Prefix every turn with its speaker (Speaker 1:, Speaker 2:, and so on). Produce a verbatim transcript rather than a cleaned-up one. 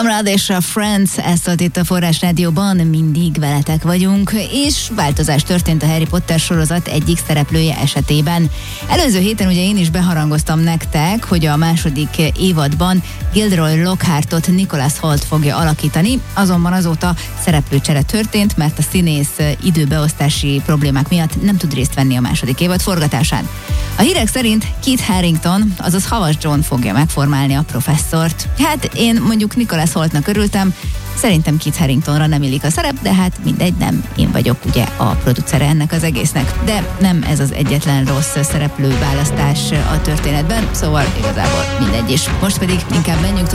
Speaker 1: Conrad és a Friends, ezt szólt itt a Forrás Rádióban, mindig veletek vagyunk, és változás történt a Harry Potter sorozat egyik szereplője esetében. Előző héten ugye én is beharangoztam nektek, hogy a második évadban Gilderoy Lockhartot Nicholas Hoult fogja alakítani, azonban azóta szereplőcsere történt, mert a színész időbeosztási problémák miatt nem tud részt venni a második évad forgatásán. A hírek szerint Kit Harington, azaz Havas John fogja megformálni a professzort. Hát én mondjuk Nicholas Houltnak örültem, szerintem Kit Haringtonra nem illik a szerep, de hát mindegy, nem én vagyok ugye a producere ennek az egésznek. De nem ez az egyetlen rossz szereplő választás a történetben, szóval igazából mindegy is. Most pedig inkább menjünk